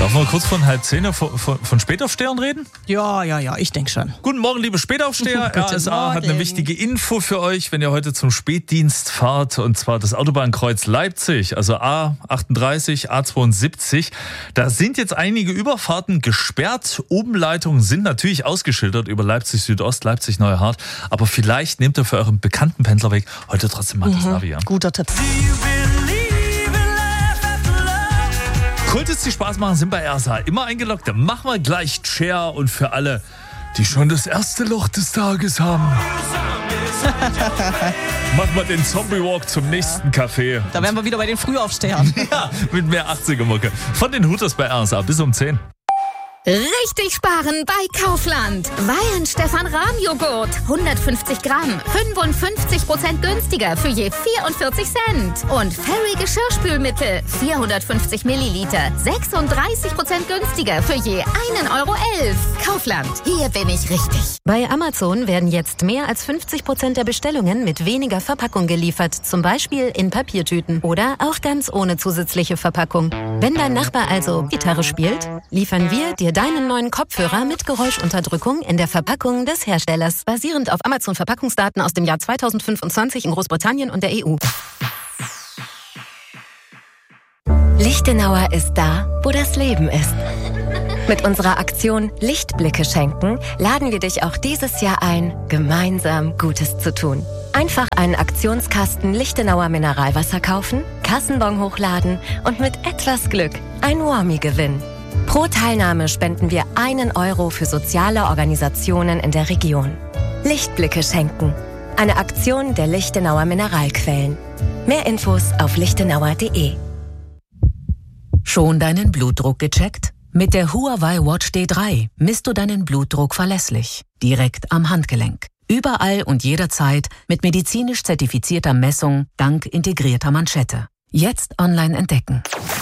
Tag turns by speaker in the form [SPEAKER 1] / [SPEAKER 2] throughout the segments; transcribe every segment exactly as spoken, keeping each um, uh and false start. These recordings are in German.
[SPEAKER 1] Darf man kurz von halb zehn von, von, von Spätaufstehern reden?
[SPEAKER 2] Ja, ja, ja, ich denke schon.
[SPEAKER 1] Guten Morgen, liebe Spätaufsteher. R S A hat eine wichtige Info für euch, wenn ihr heute zum Spätdienst fahrt, und zwar das Autobahnkreuz Leipzig, also A achtunddreißig, A zweiundsiebzig. Da sind jetzt einige Überfahrten gesperrt. Umleitungen sind natürlich ausgeschildert über Leipzig Südost, Leipzig Neuhart. Aber vielleicht nehmt ihr für euren bekannten Pendlerweg heute trotzdem mal mhm. das Navi an.
[SPEAKER 2] Guter Tipp.
[SPEAKER 1] Kultis, die Spaß machen, sind bei R S A immer eingeloggt. Dann machen wir gleich Share, und für alle, die schon das erste Loch des Tages haben, machen wir den Zombie-Walk zum nächsten Café.
[SPEAKER 2] Da wären wir wieder bei den Frühaufstehern.
[SPEAKER 1] Ja, mit mehr achtziger-Mucke. Von den Hooters bei R S A bis um zehn.
[SPEAKER 3] Richtig sparen bei Kaufland. Weihen Stefan Rahm Joghurt. hundertfünfzig Gramm. fünfundfünfzig Prozent günstiger für je vierundvierzig Cent. Und Fairy Geschirrspülmittel. vierhundertfünfzig Milliliter. sechsunddreißig Prozent günstiger für je einen Euro elf. Kaufland. Hier bin ich richtig.
[SPEAKER 4] Bei Amazon werden jetzt mehr als fünfzig Prozent der Bestellungen mit weniger Verpackung geliefert. Zum Beispiel in Papiertüten. Oder auch ganz ohne zusätzliche Verpackung. Wenn dein Nachbar also Gitarre spielt, liefern wir dir deinen neuen Kopfhörer mit Geräuschunterdrückung in der Verpackung des Herstellers, basierend auf Amazon-Verpackungsdaten aus dem Jahr zweitausendfünfundzwanzig in Großbritannien und der E U.
[SPEAKER 5] Lichtenauer ist da, wo das Leben ist. Mit unserer Aktion Lichtblicke schenken laden wir dich auch dieses Jahr ein, gemeinsam Gutes zu tun. Einfach einen Aktionskasten Lichtenauer Mineralwasser kaufen, Kassenbon hochladen und mit etwas Glück ein Warmie gewinnen. Pro Teilnahme spenden wir einen Euro für soziale Organisationen in der Region. Lichtblicke schenken. Eine Aktion der Lichtenauer Mineralquellen. Mehr Infos auf lichtenauer punkt de.
[SPEAKER 6] Schon deinen Blutdruck gecheckt? Mit der Huawei Watch D drei misst du deinen Blutdruck verlässlich. Direkt am Handgelenk. Überall und jederzeit mit medizinisch zertifizierter Messung dank integrierter Manschette. Jetzt online entdecken.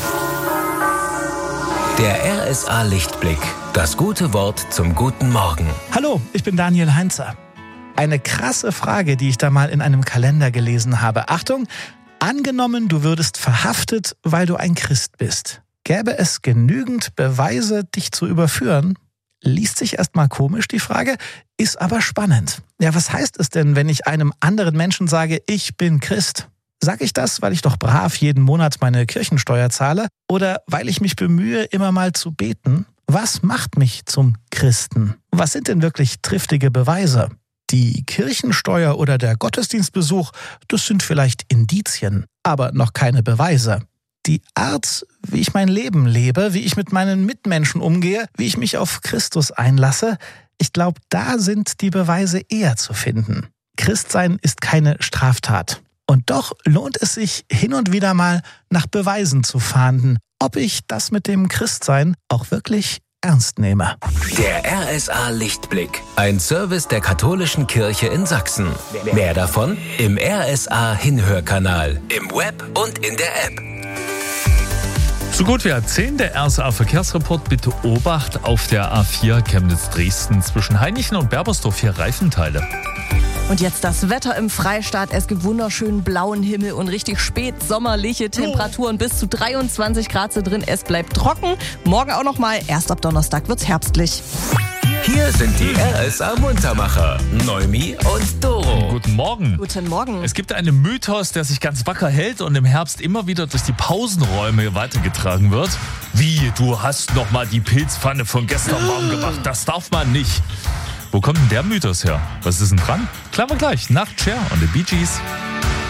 [SPEAKER 7] Der R S A Lichtblick. Das gute Wort zum guten Morgen.
[SPEAKER 8] Hallo, ich bin Daniel Heinzer. Eine krasse Frage, die ich da mal in einem Kalender gelesen habe. Achtung, angenommen, du würdest verhaftet, weil du ein Christ bist. Gäbe es genügend Beweise, dich zu überführen? Liest sich erstmal komisch, die Frage, ist aber spannend. Ja, was heißt es denn, wenn ich einem anderen Menschen sage, ich bin Christ? Sage ich das, weil ich doch brav jeden Monat meine Kirchensteuer zahle? Oder weil ich mich bemühe, immer mal zu beten? Was macht mich zum Christen? Was sind denn wirklich triftige Beweise? Die Kirchensteuer oder der Gottesdienstbesuch, das sind vielleicht Indizien, aber noch keine Beweise. Die Art, wie ich mein Leben lebe, wie ich mit meinen Mitmenschen umgehe, wie ich mich auf Christus einlasse, ich glaube, da sind die Beweise eher zu finden. Christsein ist keine Straftat. Und doch lohnt es sich, hin und wieder mal nach Beweisen zu fahnden, ob ich das mit dem Christsein auch wirklich ernst nehme.
[SPEAKER 7] Der R S A Lichtblick. Ein Service der katholischen Kirche in Sachsen. Mehr davon im R S A Hinhörkanal, im Web und in der App.
[SPEAKER 1] So gut wie halb zehn, der R S A Verkehrsreport. Bitte Obacht auf der A vier Chemnitz-Dresden zwischen Hainichen und Berbersdorf, hier Reifenteile.
[SPEAKER 2] Und jetzt das Wetter im Freistaat. Es gibt wunderschönen blauen Himmel und richtig spätsommerliche Temperaturen. Bis zu dreiundzwanzig Grad sind drin. Es bleibt trocken. Morgen auch noch mal. Erst ab Donnerstag wird's herbstlich.
[SPEAKER 7] Hier sind die R S A Muntermacher, Neumi und Doro.
[SPEAKER 1] Guten Morgen.
[SPEAKER 2] Guten Morgen.
[SPEAKER 1] Es gibt einen Mythos, der sich ganz wacker hält und im Herbst immer wieder durch die Pausenräume weitergetragen wird. Wie, du hast noch mal die Pilzpfanne von gestern warm gemacht. Das darf man nicht. Wo kommt denn der Mythos her? Was ist denn dran? Klären wir gleich. Nach Cher und den Bee Gees.